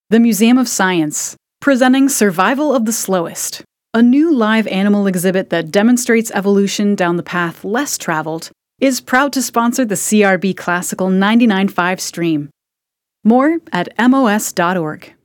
The Museum of Science, presenting Survival of the Slowest, a new live animal exhibit that demonstrates evolution down the path less traveled, is proud to sponsor the CRB Classical 99.5 stream. More at mos.org.